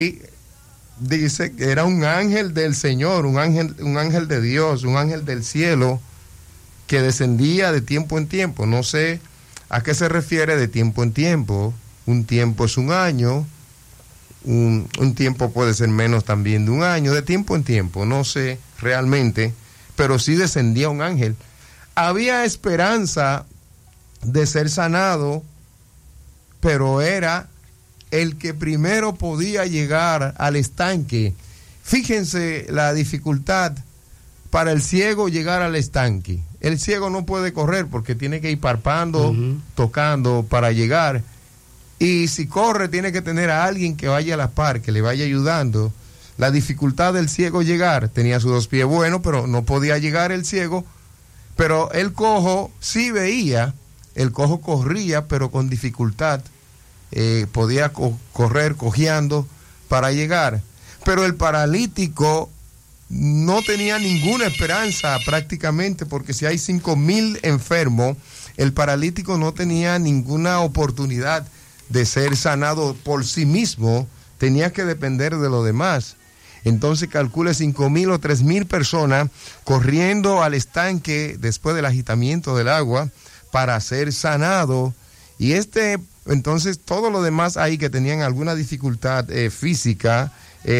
dice que era un ángel del Señor, un ángel de Dios, un ángel del cielo que descendía de tiempo en tiempo. No sé a qué se refiere de tiempo en tiempo. Un tiempo es un año, un tiempo puede ser menos también de un año, de tiempo en tiempo, no sé realmente, pero sí descendía un ángel. Había esperanza de ser sanado, pero era el que primero podía llegar al estanque. Fíjense la dificultad para el ciego llegar al estanque. El ciego no puede correr porque tiene que ir parpando, tocando para llegar. Y si corre tiene que tener a alguien que vaya a la par, que le vaya ayudando. La dificultad del ciego llegar, tenía sus 2 pies buenos, pero no podía llegar el ciego. Pero el cojo sí veía, el cojo corría, pero con dificultad. Podía correr cojeando para llegar, pero el paralítico no tenía ninguna esperanza prácticamente, porque si hay 5,000 enfermos, el paralítico no tenía ninguna oportunidad de ser sanado por sí mismo, tenía que depender de los demás. Entonces calcule 5,000 o 3,000 personas corriendo al estanque después del agitamiento del agua para ser sanado, y entonces todos los demás ahí que tenían alguna dificultad física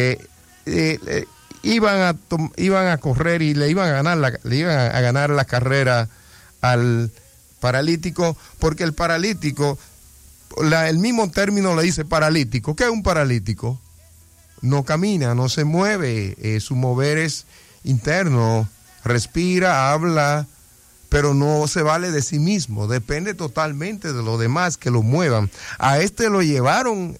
iban a correr y le iban a ganar la carrera al paralítico, porque el paralítico, el mismo término le dice paralítico. ¿Qué es un paralítico? No camina, no se mueve, su mover es interno, respira, habla, pero no se vale de sí mismo, depende totalmente de los demás que lo muevan. A lo llevaron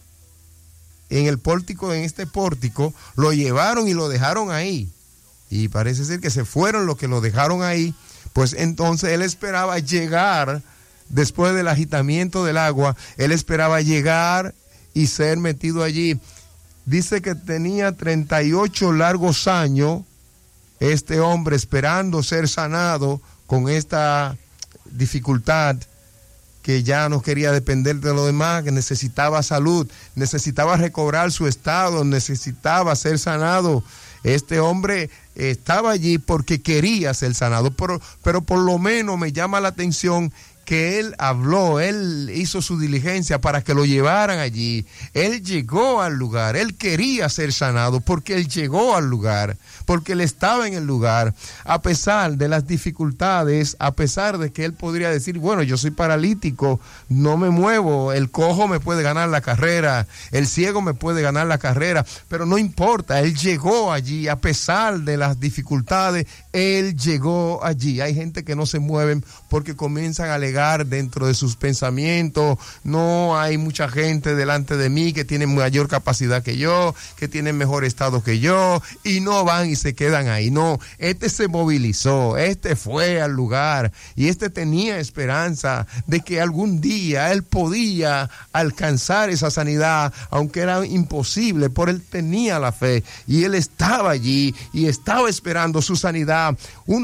en el pórtico, en este pórtico, lo llevaron y lo dejaron ahí. Y parece ser que se fueron los que lo dejaron ahí, pues entonces él esperaba llegar, después del agitamiento del agua, él esperaba llegar y ser metido allí. Dice que tenía 38 largos años, este hombre esperando ser sanado, con esta dificultad, que ya no quería depender de lo demás, que necesitaba salud, necesitaba recobrar su estado, necesitaba ser sanado. Este hombre estaba allí porque quería ser sanado, pero por lo menos me llama la atención que él habló, él hizo su diligencia para que lo llevaran allí. Él llegó al lugar, él quería ser sanado porque él llegó al lugar, porque él estaba en el lugar, a pesar de las dificultades, a pesar de que él podría decir, bueno, yo soy paralítico, no me muevo, el cojo me puede ganar la carrera, el ciego me puede ganar la carrera, pero no importa, él llegó allí, a pesar de las dificultades, él llegó allí. Hay gente que no se mueven porque comienzan a alegar dentro de sus pensamientos, no hay mucha gente delante de mí que tiene mayor capacidad que yo, que tiene mejor estado que yo, y no van y se quedan ahí. No, se movilizó, fue al lugar, y tenía esperanza de que algún día él podía alcanzar esa sanidad, aunque era imposible, pero él tenía la fe, y él estaba allí, y estaba esperando su sanidad.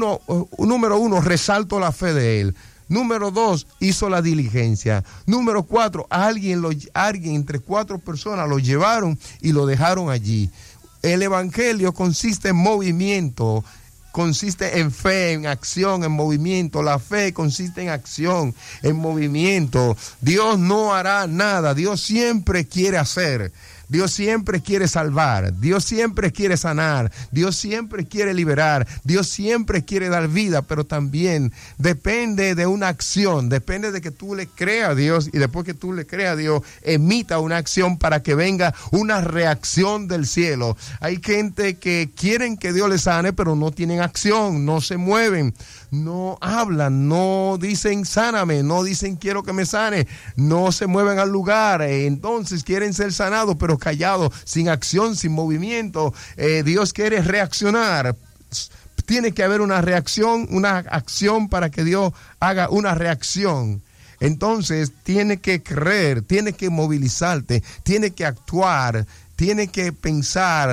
Número 1, resalto la fe de él. Número 2, hizo la diligencia. Número 4, alguien entre 4 personas lo llevaron y lo dejaron allí. El evangelio consiste en movimiento, consiste en fe, en acción, en movimiento. La fe consiste en acción, en movimiento. Dios no hará nada, Dios siempre quiere hacer. Dios siempre quiere salvar, Dios siempre quiere sanar, Dios siempre quiere liberar, Dios siempre quiere dar vida, pero también depende de una acción, depende de que tú le creas a Dios, y después que tú le creas a Dios, emita una acción para que venga una reacción del cielo. Hay gente que quieren que Dios les sane, pero no tienen acción, no se mueven, no hablan, no dicen sáname, no dicen quiero que me sane, no se mueven al lugar, entonces quieren ser sanados, pero callados, sin acción, sin movimiento. Dios quiere reaccionar. Tiene que haber una reacción, una acción para que Dios haga una reacción. Entonces tiene que creer, tiene que movilizarte, tiene que actuar, tiene que pensar,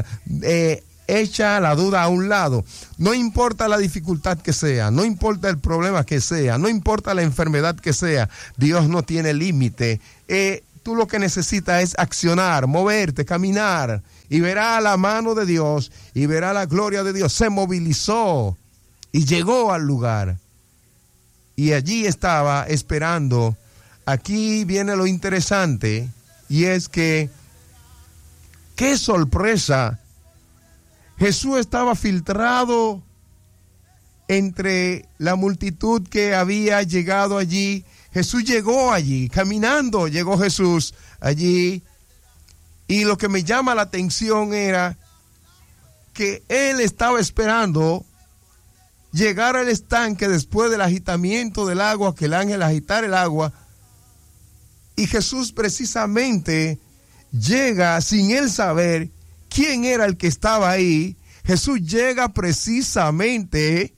echa la duda a un lado. No importa la dificultad que sea, no importa el problema que sea, no importa la enfermedad que sea, Dios no tiene límite. tú lo que necesitas es accionar, moverte, caminar, y verá la mano de Dios y verá la gloria de Dios. Se movilizó y llegó al lugar. Y allí estaba esperando. Aquí viene lo interesante, y es que, ¡qué sorpresa! Jesús estaba filtrado entre la multitud que había llegado allí. Jesús llegó allí, caminando llegó Jesús allí. Y lo que me llama la atención era que él estaba esperando llegar al estanque después del agitamiento del agua, que el ángel agitar el agua. Y Jesús precisamente llega sin él saber quién era el que estaba ahí. Jesús llega precisamente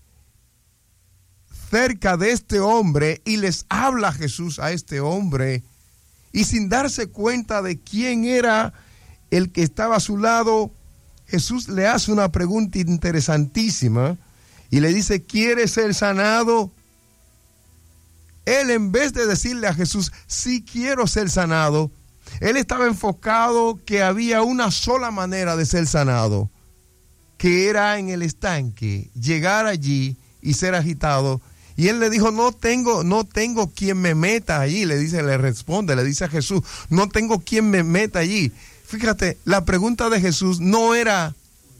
cerca de este hombre y les habla Jesús a este hombre. Y sin darse cuenta de quién era el que estaba a su lado, Jesús le hace una pregunta interesantísima y le dice: ¿quieres ser sanado? Él, en vez de decirle a Jesús: sí quiero ser sanado, él estaba enfocado que había una sola manera de ser sanado, que era en el estanque, llegar allí y ser agitado. Y él le dijo: no tengo quien me meta allí. Le responde a Jesús: no tengo quien me meta allí. Fíjate, la pregunta de Jesús no era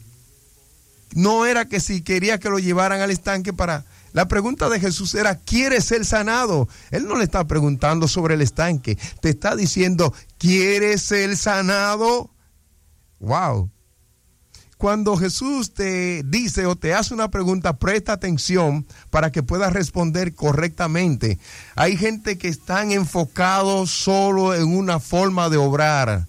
que si quería que lo llevaran al estanque para... La pregunta de Jesús era: ¿quieres ser sanado? Él no le está preguntando sobre el estanque. Te está diciendo: ¿quieres ser sanado? ¡Wow! Cuando Jesús te dice o te hace una pregunta, presta atención para que puedas responder correctamente. Hay gente que están enfocados solo en una forma de obrar,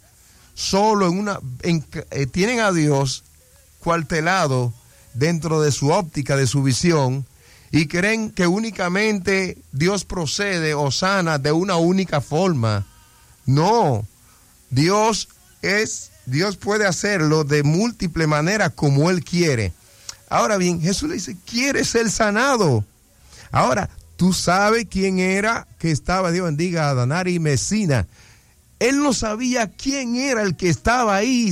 tienen a Dios cuartelado dentro de su óptica, de su visión, y creen que únicamente Dios procede o sana de una única forma. No, Dios puede hacerlo de múltiples maneras como Él quiere. Ahora bien, Jesús le dice: ¿quieres ser sanado? Ahora, tú sabes quién era que estaba, Dios bendiga a Danari Mesina. Él no sabía quién era el que estaba ahí.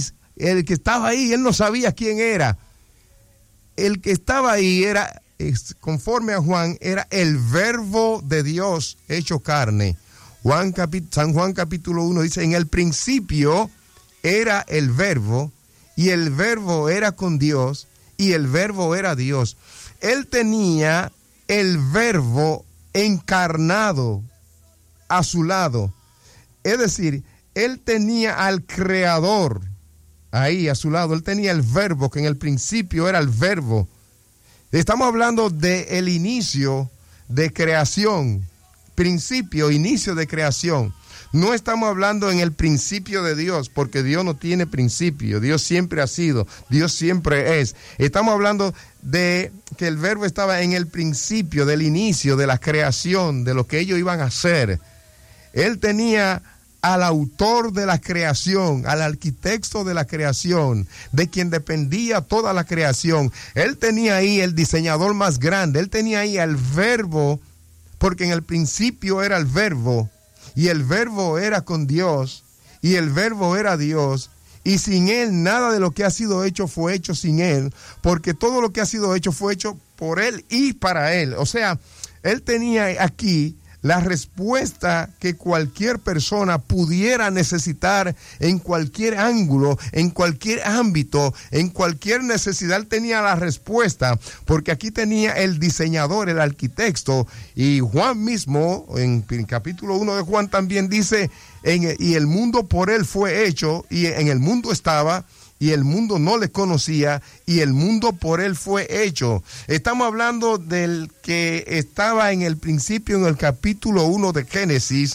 Él no sabía quién era. El que estaba ahí era, conforme a Juan, era el Verbo de Dios hecho carne. San Juan capítulo 1 dice: en el principio era el Verbo, y el Verbo era con Dios, y el Verbo era Dios. Él tenía el Verbo encarnado a su lado. Es decir, él tenía al Creador ahí a su lado. Él tenía el Verbo, que en el principio era el Verbo. Estamos hablando del inicio de creación. Principio, inicio de creación. No estamos hablando en el principio de Dios, porque Dios no tiene principio. Dios siempre ha sido, Dios siempre es. Estamos hablando de que el Verbo estaba en el principio, del inicio, de la creación, de lo que ellos iban a hacer. Él tenía al autor de la creación, al arquitecto de la creación, de quien dependía toda la creación. Él tenía ahí el diseñador más grande. Él tenía ahí al Verbo, porque en el principio era el Verbo. Y el Verbo era con Dios, y el Verbo era Dios, y sin Él nada de lo que ha sido hecho fue hecho sin Él, porque todo lo que ha sido hecho fue hecho por Él y para Él. O sea, Él tenía aquí la respuesta que cualquier persona pudiera necesitar en cualquier ángulo, en cualquier ámbito, en cualquier necesidad. Él tenía la respuesta, porque aquí tenía el diseñador, el arquitecto. Y Juan mismo, en capítulo 1 de Juan también dice: y el mundo por él fue hecho, y en el mundo estaba, y el mundo no le conocía, y el mundo por él fue hecho. Estamos hablando del que estaba en el principio, en el capítulo 1 de Génesis,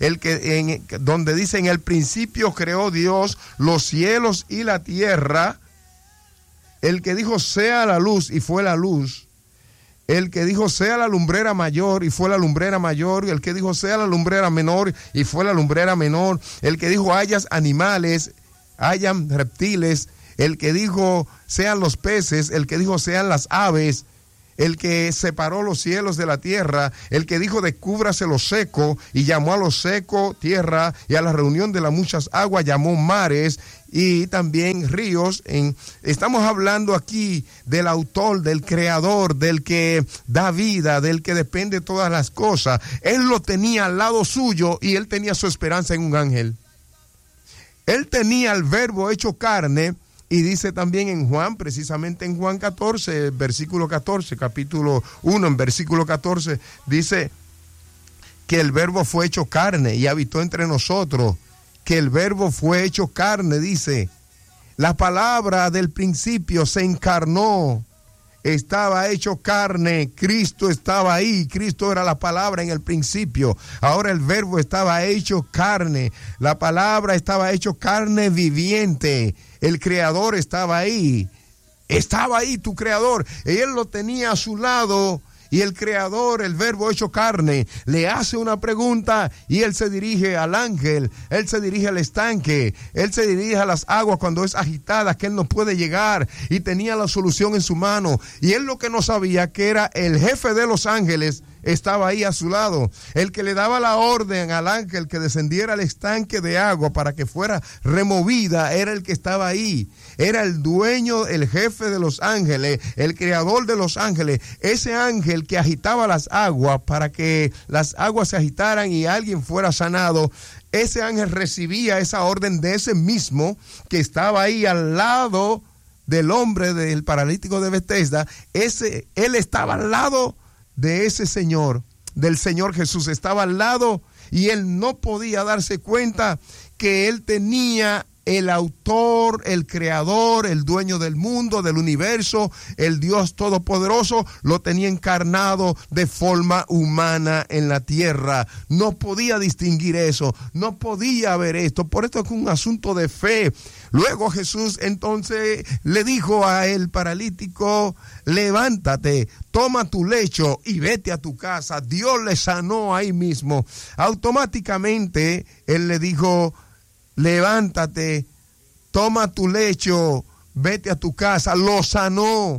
donde dice: en el principio creó Dios los cielos y la tierra. El que dijo: sea la luz, y fue la luz. El que dijo: sea la lumbrera mayor, y fue la lumbrera mayor. El que dijo: sea la lumbrera menor, y fue la lumbrera menor. El que dijo: hayas animales, hayan reptiles. El que dijo: sean los peces. El que dijo: sean las aves. el que separó los cielos de la tierra, el que dijo descúbrase lo seco y llamó a lo seco tierra, y a la reunión de las muchas aguas llamó mares y también ríos. Estamos hablando aquí del autor, del creador, del que da vida, del que depende de todas las cosas. Él lo tenía al lado suyo y él tenía su esperanza en un ángel. Él tenía el verbo hecho carne. Y dice también en Juan, precisamente en Juan 14, versículo 14, capítulo 1, en versículo 14, dice que el verbo fue hecho carne y habitó entre nosotros, que el verbo fue hecho carne, dice, la palabra del principio se encarnó, estaba hecho carne, Cristo estaba ahí, Cristo era la palabra en el principio, ahora el verbo estaba hecho carne, la palabra estaba hecho carne viviente. El creador estaba ahí tu creador, y él lo tenía a su lado, y el creador, el verbo hecho carne, le hace una pregunta y él se dirige al ángel, él se dirige al estanque, él se dirige a las aguas cuando es agitada, que él no puede llegar, y tenía la solución en su mano, y él lo que no sabía que era el jefe de los ángeles. Estaba ahí a su lado, el que le daba la orden al ángel que descendiera al estanque de agua para que fuera removida, era el que estaba ahí, era el dueño, el jefe de los ángeles, el creador de los ángeles, ese ángel que agitaba las aguas para que las aguas se agitaran y alguien fuera sanado. Ese ángel recibía esa orden de ese mismo que estaba ahí al lado del hombre, del paralítico de Betesda. Él estaba al lado de ese Señor, del Señor Jesús, estaba al lado, y él no podía darse cuenta que él tenía el autor, el creador, el dueño del mundo, del universo, el Dios todopoderoso, lo tenía encarnado de forma humana en la tierra. No podía distinguir eso, no podía ver esto, por esto es un asunto de fe. Luego Jesús entonces le dijo a el paralítico, levántate, toma tu lecho y vete a tu casa. Dios le sanó ahí mismo. Automáticamente él le dijo, levántate, toma tu lecho, vete a tu casa. Lo sanó.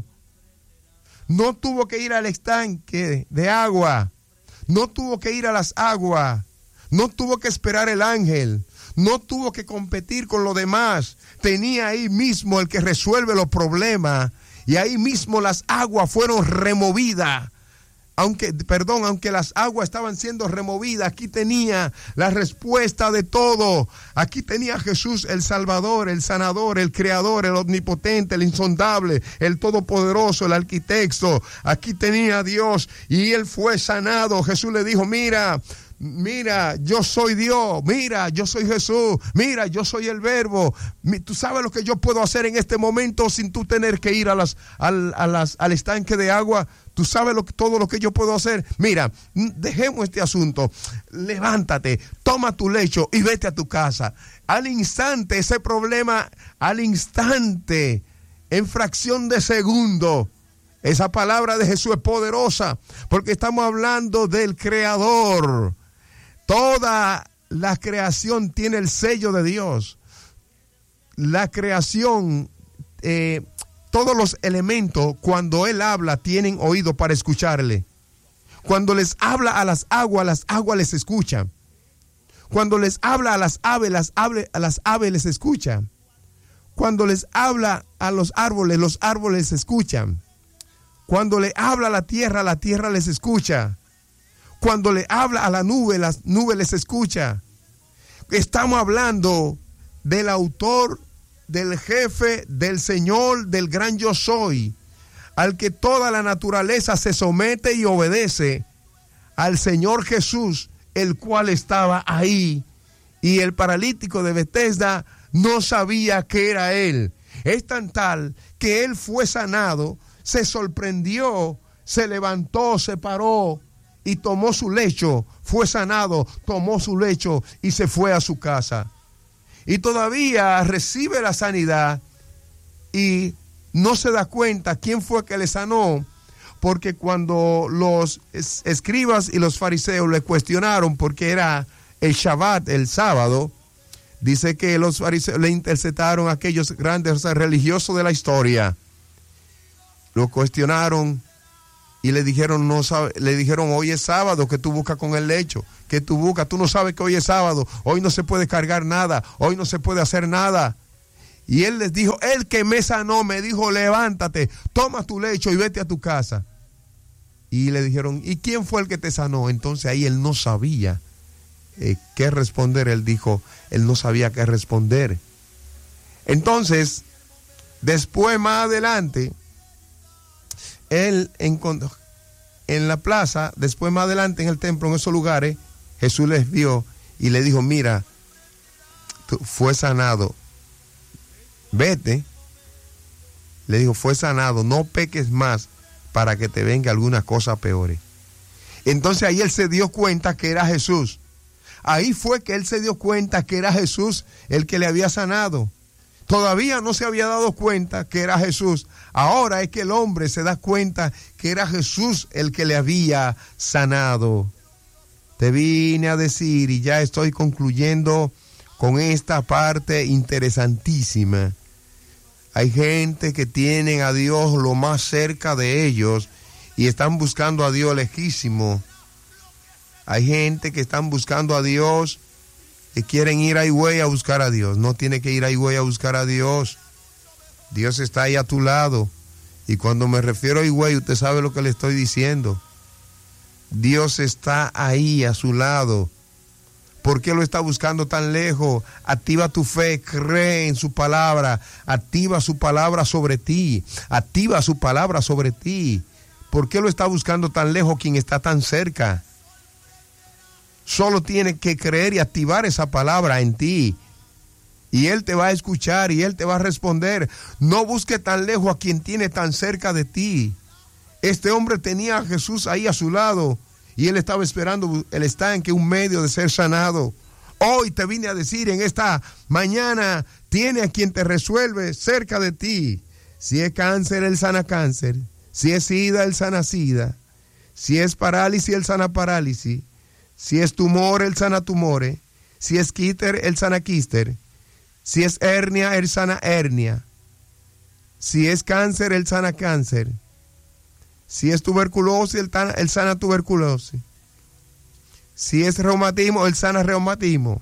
No tuvo que ir al estanque de agua, no tuvo que ir a las aguas, no tuvo que esperar el ángel, no tuvo que competir con los demás. Tenía ahí mismo el que resuelve los problemas, y ahí mismo las aguas fueron removidas. Aunque las aguas estaban siendo removidas, aquí tenía la respuesta de todo. Aquí tenía Jesús, el Salvador, el Sanador, el Creador, el Omnipotente, el Insondable, el Todopoderoso, el Arquitecto. Aquí tenía a Dios y él fue sanado. Jesús le dijo, mira, yo soy Dios, mira, yo soy Jesús, mira, yo soy el Verbo. Tú sabes lo que yo puedo hacer en este momento sin tú tener que ir al estanque de agua. Tú sabes todo lo que yo puedo hacer. Mira, dejemos este asunto. Levántate, toma tu lecho y vete a tu casa. Al instante, ese problema, al instante, en fracción de segundo. Esa palabra de Jesús es poderosa, porque estamos hablando del Creador. Toda la creación tiene el sello de Dios. La creación, todos los elementos, cuando Él habla, tienen oído para escucharle. Cuando les habla a las aguas les escuchan. Cuando les habla a las aves les escuchan. Cuando les habla a los árboles les escuchan. Cuando le habla a la tierra les escucha. Cuando le habla a la nube, las nubes les escucha. Estamos hablando del autor, del jefe, del Señor, del gran yo soy, al que toda la naturaleza se somete y obedece, al Señor Jesús, el cual estaba ahí. Y el paralítico de Betesda no sabía que era él. Es tan tal que él fue sanado, se sorprendió, se levantó, se paró y tomó su lecho, fue sanado, tomó su lecho y se fue a su casa. Y todavía recibe la sanidad y no se da cuenta quién fue que le sanó, porque cuando los escribas y los fariseos le cuestionaron, porque era el Shabbat, el sábado, dice que los fariseos le interceptaron a aquellos grandes religiosos de la historia. Lo cuestionaron Y le dijeron, hoy es sábado, ¿qué tú buscas con el lecho? ¿Qué tú buscas? Tú no sabes que hoy es sábado, hoy no se puede cargar nada, hoy no se puede hacer nada. Y él les dijo, el que me sanó me dijo, levántate, toma tu lecho y vete a tu casa. Y le dijeron, ¿y quién fue el que te sanó? Entonces ahí él no sabía qué responder. Él dijo, él no sabía qué responder. Entonces, después más adelante, él encontró en la plaza, después más adelante en el templo, en esos lugares, Jesús les vio y le dijo, mira, fue sanado, vete. Le dijo, fue sanado, no peques más para que te venga alguna cosa peor. Entonces ahí él se dio cuenta que era Jesús. Ahí fue que él se dio cuenta que era Jesús el que le había sanado. Todavía no se había dado cuenta que era Jesús. Ahora es que el hombre se da cuenta que era Jesús el que le había sanado. Te vine a decir, y ya estoy concluyendo con esta parte interesantísima. Hay gente que tienen a Dios lo más cerca de ellos y están buscando a Dios lejísimo. Hay gente que están buscando a Dios y quieren ir a Higüey a buscar a Dios. No tiene que ir a Higüey a buscar a Dios. Dios está ahí a tu lado. Y cuando me refiero a Higüey, usted sabe lo que le estoy diciendo. Dios está ahí a su lado. ¿Por qué lo está buscando tan lejos? Activa tu fe, cree en su palabra, activa su palabra sobre ti, activa su palabra sobre ti. ¿Por qué lo está buscando tan lejos quien está tan cerca? Solo tiene que creer y activar esa palabra en ti. Y Él te va a escuchar y Él te va a responder. No busque tan lejos a quien tiene tan cerca de ti. Este hombre tenía a Jesús ahí a su lado. Y él estaba esperando el estanque, un medio de ser sanado. Hoy te vine a decir en esta mañana, tiene a quien te resuelve cerca de ti. Si es cáncer, él sana cáncer. Si es sida, él sana sida. Si es parálisis, él sana parálisis. Si es tumor, él sana tumores. Si es quíster, él sana quíster. Si es hernia, él sana hernia. Si es cáncer, él sana cáncer. Si es tuberculosis, él sana tuberculosis. Si es reumatismo, él sana reumatismo.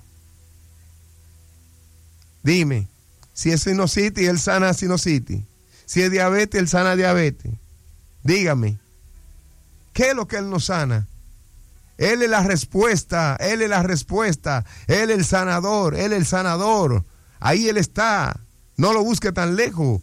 Dime, si es sinusitis, él sana sinusitis. Si es diabetes, él sana diabetes. Dígame, ¿qué es lo que él nos sana? Él es la respuesta, él es la respuesta. Él es el sanador, él es el sanador. Ahí él está, no lo busque tan lejos.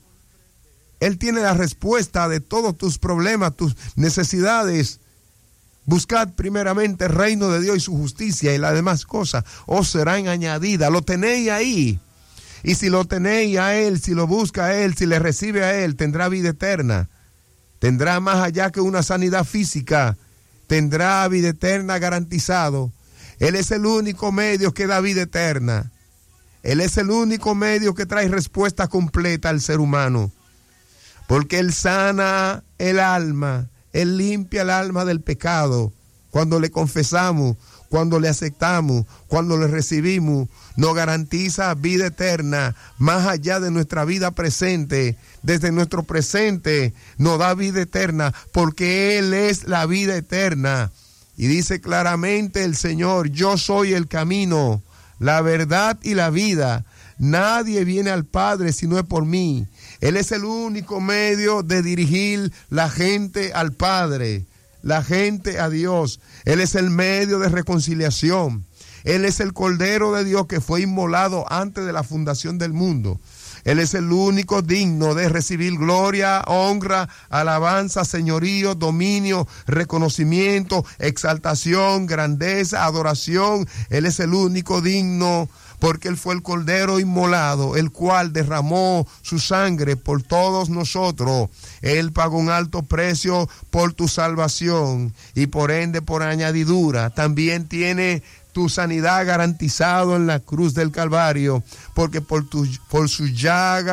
Él tiene la respuesta de todos tus problemas, tus necesidades. Buscad primeramente el reino de Dios y su justicia y las demás cosas os serán añadidas. Lo tenéis ahí. Y si lo tenéis a Él, si lo busca a Él, si le recibe a Él, tendrá vida eterna. Tendrá más allá que una sanidad física. Tendrá vida eterna garantizado. Él es el único medio que da vida eterna. Él es el único medio que trae respuesta completa al ser humano. Porque Él sana el alma, Él limpia el alma del pecado. Cuando le confesamos, cuando le aceptamos, cuando le recibimos, nos garantiza vida eterna, más allá de nuestra vida presente. Desde nuestro presente nos da vida eterna, porque Él es la vida eterna. Y dice claramente el Señor, yo soy el camino, la verdad y la vida. Nadie viene al Padre si no es por mí. Él es el único medio de dirigir la gente al Padre, la gente a Dios. Él es el medio de reconciliación. Él es el Cordero de Dios que fue inmolado antes de la fundación del mundo. Él es el único digno de recibir gloria, honra, alabanza, señorío, dominio, reconocimiento, exaltación, grandeza, adoración. Él es el único digno porque Él fue el Cordero inmolado, el cual derramó su sangre por todos nosotros. Él pagó un alto precio por tu salvación y por ende, por añadidura, también tiene tu sanidad garantizado en la cruz del Calvario, porque por su llaga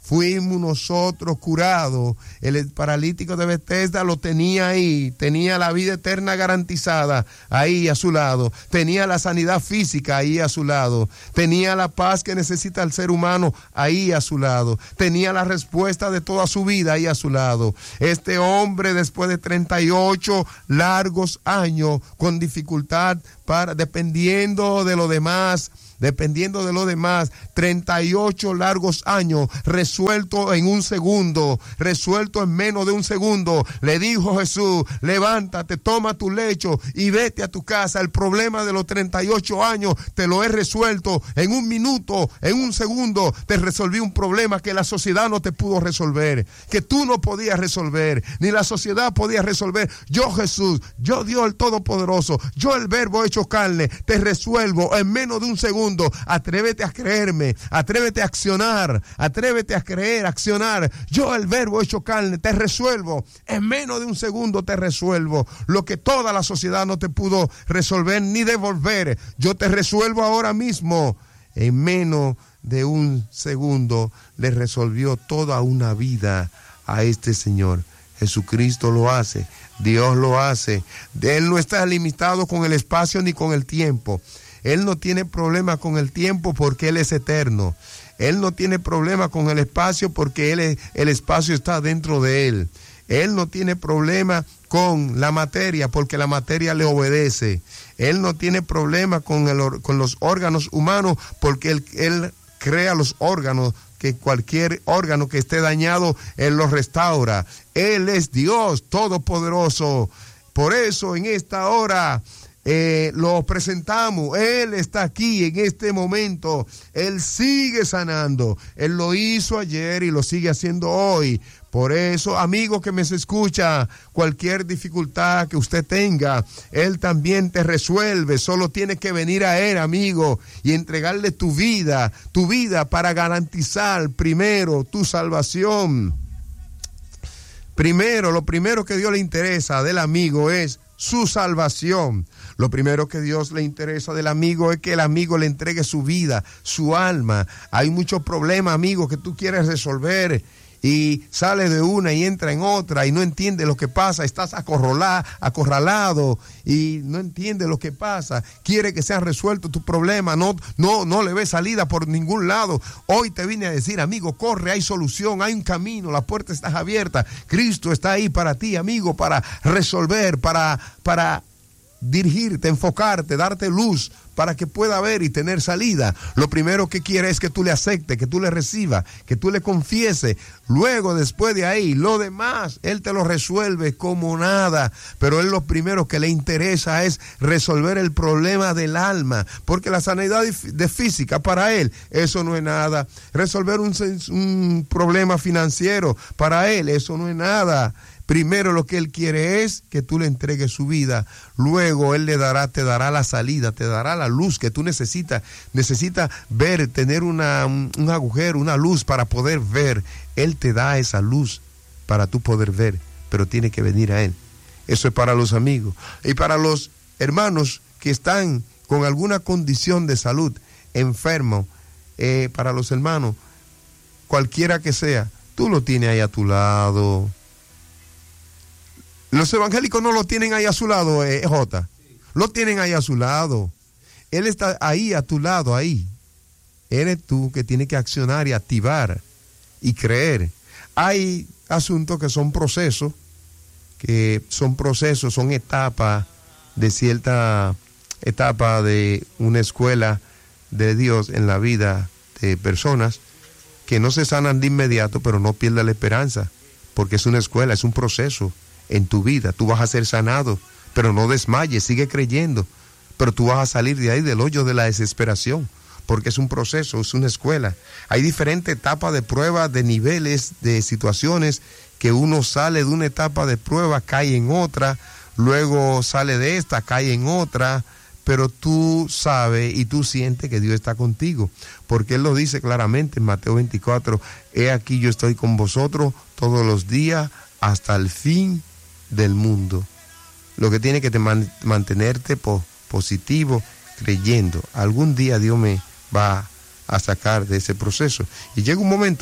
fuimos nosotros curados. El paralítico de Bethesda lo tenía ahí, tenía la vida eterna garantizada ahí a su lado, tenía la sanidad física ahí a su lado, tenía la paz que necesita el ser humano ahí a su lado, tenía la respuesta de toda su vida ahí a su lado. Este hombre, después de 38 largos años con dificultad, dependiendo de lo demás, 38 largos años, resuelto en un segundo, resuelto en menos de un segundo, le dijo Jesús: levántate, toma tu lecho y vete a tu casa. El problema de los 38 años te lo he resuelto en un minuto, en un segundo. Te resolví un problema que la sociedad no te pudo resolver, que tú no podías resolver, ni la sociedad podía resolver. Yo, Jesús, yo, Dios el Todopoderoso, yo, el Verbo hecho carne, te resuelvo en menos de un segundo. Atrévete a creerme, atrévete a accionar, atrévete a creer, accionar. Yo, el Verbo hecho carne, te resuelvo en menos de un segundo. Te resuelvo lo que toda la sociedad no te pudo resolver ni devolver. Yo te resuelvo ahora mismo. En menos de un segundo le resolvió toda una vida a este Señor. Jesucristo lo hace, Dios lo hace. Él no está limitado con el espacio ni con el tiempo. Él no tiene problema con el tiempo porque Él es eterno. Él no tiene problema con el espacio porque el espacio está dentro de Él. Él no tiene problema con la materia porque la materia le obedece. Él no tiene problema con los órganos humanos porque Él crea los órganos, que cualquier órgano que esté dañado, Él los restaura. Él es Dios Todopoderoso. Por eso en esta hora lo presentamos. Él está aquí en este momento. Él sigue sanando. Él lo hizo ayer y lo sigue haciendo hoy. Por eso, amigo que me escucha, cualquier dificultad que usted tenga, Él también te resuelve. Solo tienes que venir a Él, amigo, y entregarle tu vida para garantizar primero tu salvación. Lo primero que Dios le interesa del amigo es su salvación. Lo primero que Dios le interesa del amigo es que el amigo le entregue su vida, su alma. Hay muchos problemas, amigo, que tú quieres resolver y sales de una y entra en otra y no entiendes lo que pasa. Estás acorralado y no entiendes lo que pasa. Quiere que sean resueltos tus problemas. No le ves salida por ningún lado. Hoy te vine a decir, amigo, corre, hay solución, hay un camino, la puerta está abierta. Cristo está ahí para ti, amigo, para resolver, para dirigirte, enfocarte, darte luz para que pueda ver y tener salida. Lo primero que quiere es que tú le aceptes, que tú le recibas, que tú le confieses. Luego, después de ahí, lo demás, Él te lo resuelve como nada. Pero Él lo primero que le interesa es resolver el problema del alma, porque la sanidad de física para Él, eso no es nada. Resolver un problema financiero para Él, eso no es nada. Primero lo que Él quiere es que tú le entregues su vida. Luego Él te dará la salida, te dará la luz que tú necesitas. Necesitas ver, tener un agujero, una luz para poder ver. Él te da esa luz para tú poder ver, pero tiene que venir a Él. Eso es para los amigos. Y para los hermanos que están con alguna condición de salud, enfermos, para los hermanos, cualquiera que sea, tú lo tienes ahí a tu lado. Los evangélicos no lo tienen ahí a su lado, Jota. Lo tienen ahí a su lado. Él está ahí a tu lado, ahí. Eres tú que tienes que accionar y activar y creer. Hay asuntos que son procesos, son etapas de cierta etapa de una escuela de Dios en la vida de personas que no se sanan de inmediato, pero no pierdan la esperanza, porque es una escuela, es un proceso. En tu vida, tú vas a ser sanado, pero no desmayes, sigue creyendo, pero tú vas a salir de ahí del hoyo de la desesperación, porque es un proceso, es una escuela. Hay diferentes etapas de prueba, de niveles, de situaciones, que uno sale de una etapa de prueba, cae en otra, luego sale de esta, cae en otra, pero tú sabes y tú sientes que Dios está contigo, porque Él lo dice claramente en Mateo 24, he aquí yo estoy con vosotros todos los días hasta el fin del mundo. Lo que tiene que mantenerte positivo, creyendo. Algún día Dios me va a sacar de ese proceso. Y llega un momento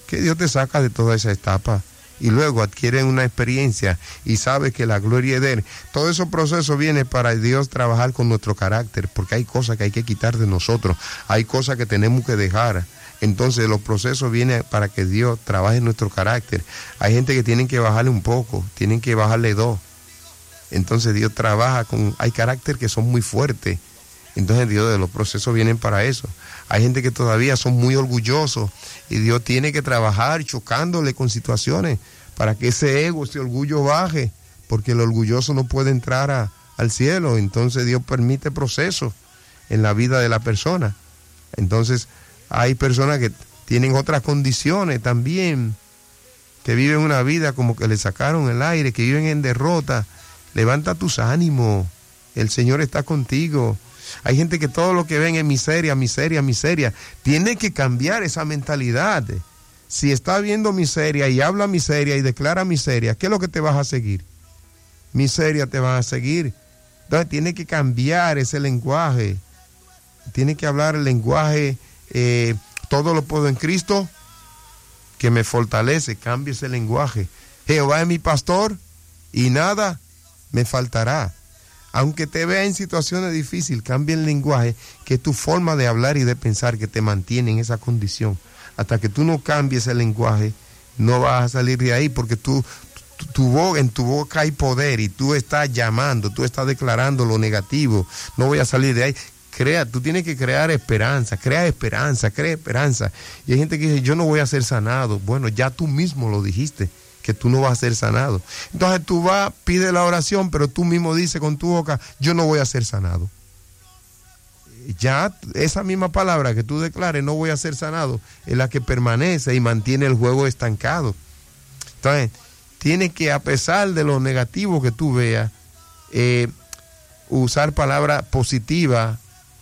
que Dios te saca de toda esa etapa. Y luego adquieren una experiencia y sabes que la gloria es de Él. Todo ese proceso viene para Dios trabajar con nuestro carácter, porque hay cosas que hay que quitar de nosotros, hay cosas que tenemos que dejar. Entonces los procesos vienen para que Dios trabaje en nuestro carácter. Hay gente que tienen que bajarle un poco, tienen que bajarle 2. Entonces Dios trabaja hay carácter que son muy fuertes. Entonces Dios, de los procesos vienen para eso. Hay gente que todavía son muy orgullosos y Dios tiene que trabajar chocándole con situaciones para que ese ego, ese orgullo baje, porque el orgulloso no puede entrar al cielo. Entonces Dios permite procesos en la vida de la persona. Entonces hay personas que tienen otras condiciones también, que viven una vida como que le sacaron el aire, que viven en derrota. Levanta tus ánimos, el Señor está contigo. Hay gente que todo lo que ven es miseria, miseria, miseria. Tiene que cambiar esa mentalidad. Si está viendo miseria y habla miseria y declara miseria, ¿qué es lo que te vas a seguir? Miseria te vas a seguir. Entonces tiene que cambiar ese lenguaje. Tiene que hablar el lenguaje, todo lo puedo en Cristo, que me fortalece. Cambie ese lenguaje. Jehová es mi pastor y nada me faltará. Aunque te vea en situaciones difíciles, cambia el lenguaje, que es tu forma de hablar y de pensar que te mantiene en esa condición. Hasta que tú no cambies el lenguaje, no vas a salir de ahí, porque en tu boca hay poder y tú estás llamando, tú estás declarando lo negativo. No voy a salir de ahí. Tú tienes que crear esperanza, crea esperanza. Y hay gente que dice, yo no voy a ser sanado. Bueno, ya tú mismo lo dijiste, que tú no vas a ser sanado. Entonces tú vas, pide la oración, pero tú mismo dices con tu boca, yo no voy a ser sanado. Ya esa misma palabra que tú declares, no voy a ser sanado, es la que permanece y mantiene el juego estancado. Entonces, tienes que, a pesar de lo negativo que tú veas, usar palabra positiva,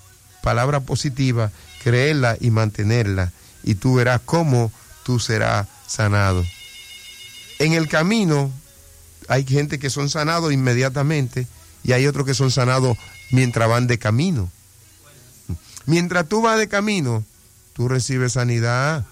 creerla y mantenerla, y tú verás cómo tú serás sanado. En el camino hay gente que son sanados inmediatamente y hay otros que son sanados mientras van de camino. Mientras tú vas de camino, tú recibes sanidad.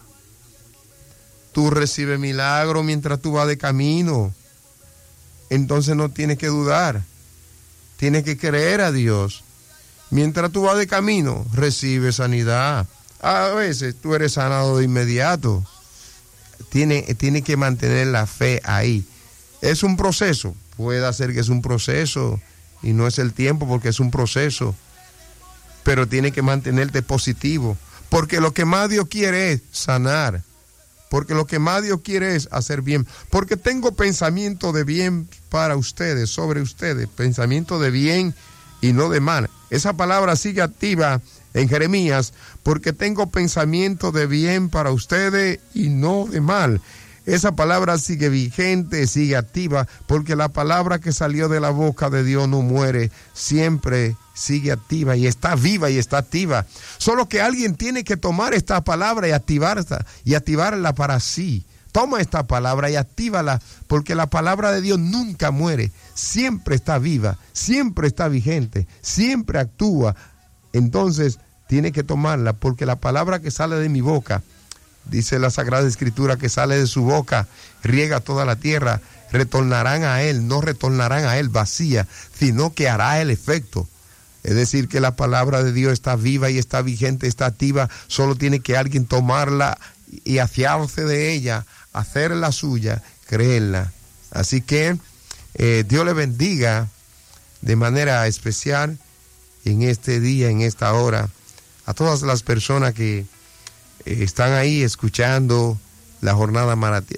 Tú recibes milagro mientras tú vas de camino. Entonces no tienes que dudar. Tienes que creer a Dios. Mientras tú vas de camino, recibes sanidad. A veces tú eres sanado de inmediato. Tiene que mantener la fe ahí. Es un proceso. Puede ser que es un proceso y no es el tiempo, porque es un proceso. Pero tiene que mantenerte positivo. Porque lo que más Dios quiere es sanar. Porque lo que más Dios quiere es hacer bien. Porque tengo pensamiento de bien para ustedes, sobre ustedes. Pensamiento de bien y no de mal. Esa palabra sigue activa en Jeremías, porque tengo pensamiento de bien para ustedes y no de mal. Esa palabra sigue vigente, sigue activa, porque la palabra que salió de la boca de Dios no muere, siempre sigue activa y está viva y está activa. Solo que alguien tiene que tomar esta palabra y activarla para sí. Toma esta palabra y actívala, porque la palabra de Dios nunca muere, siempre está viva, siempre está vigente, siempre actúa. Entonces tiene que tomarla, porque la palabra que sale de mi boca, dice la Sagrada Escritura, que sale de su boca, riega toda la tierra, retornarán a él, no retornarán a él vacía, sino que hará el efecto. Es decir, que la palabra de Dios está viva y está vigente, está activa. Solo tiene que alguien tomarla y afiarse de ella, hacerla suya, creerla. Así que Dios le bendiga de manera especial en este día, en esta hora, a todas las personas que están ahí escuchando la jornada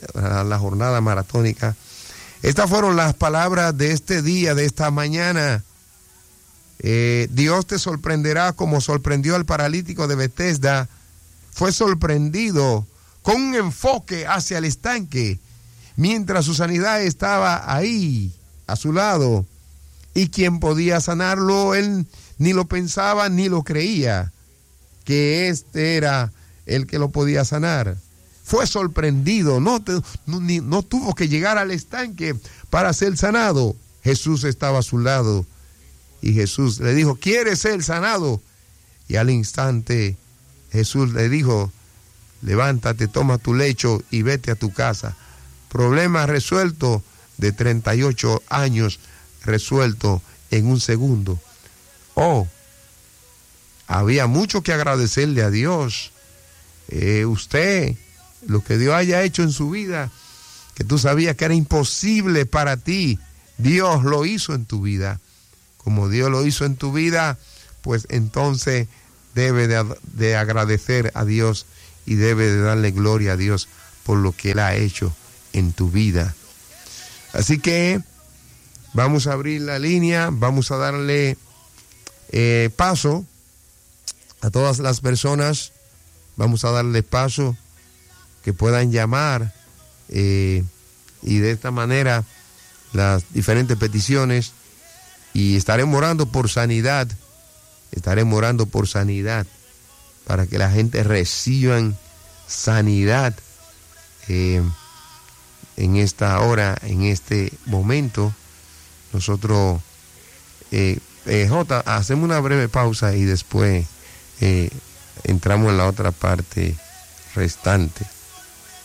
maratónica. Estas fueron las palabras de este día, de esta mañana. Dios te sorprenderá como sorprendió al paralítico de Betesda. Fue sorprendido con un enfoque hacia el estanque, mientras su sanidad estaba ahí, a su lado. Y quien podía sanarlo, él ni lo pensaba ni lo creía, que este era el que lo podía sanar. Fue sorprendido, no tuvo que llegar al estanque para ser sanado. Jesús estaba a su lado y Jesús le dijo, ¿quieres ser sanado? Y al instante Jesús le dijo, levántate, toma tu lecho y vete a tu casa. Problema resuelto de 38 años, resuelto en un segundo. Oh, había mucho que agradecerle a Dios. Usted, lo que Dios haya hecho en su vida, que tú sabías que era imposible para ti, Dios lo hizo en tu vida. Como Dios lo hizo en tu vida, pues entonces debe de agradecer a Dios y debe de darle gloria a Dios por lo que Él ha hecho en tu vida. Así que vamos a abrir la línea, vamos a darle paso a todas las personas, vamos a darle paso que puedan llamar y de esta manera las diferentes peticiones, y estaremos orando por sanidad, para que la gente reciba sanidad en esta hora, en este momento. Nosotros, Jota, hacemos una breve pausa y después entramos en la otra parte restante.